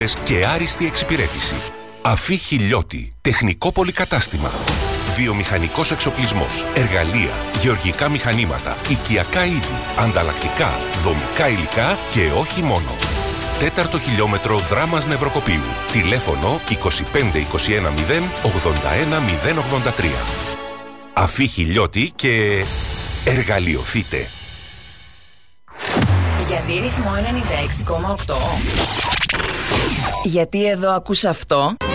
και άριστη εξυπηρέτηση. Αφή Χιλιώτη, τεχνικό πολυκατάστημα. Βιομηχανικός εξοπλισμός, εργαλεία, γεωργικά μηχανήματα, οικιακά είδη, ανταλλακτικά, δομικά υλικά και όχι μόνο. 4ο χιλιόμετρο δράμας Νευροκοπίου. Τηλέφωνο 25 21 0 81 083. Αφή Χιλιώτη και εργαλειοθείτε. Γιατί ρυθμό 96,8? Γιατί εδώ ακούς αυτό?